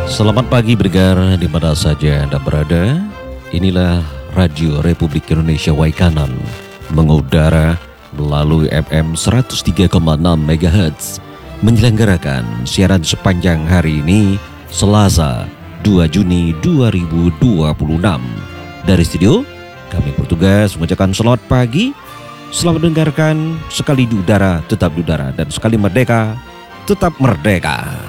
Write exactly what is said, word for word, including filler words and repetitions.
Selamat pagi pendengar di mana saja Anda berada. Inilah Radio Republik Indonesia Waikanan mengudara melalui F M seratus tiga koma enam megahertz menyelenggarakan siaran sepanjang hari ini Selasa dua Juni dua ribu dua puluh enam. Dari studio kami bertugas mengucapkan selamat pagi. Selamat mendengarkan. Sekali di udara tetap di udara, dan sekali merdeka tetap merdeka.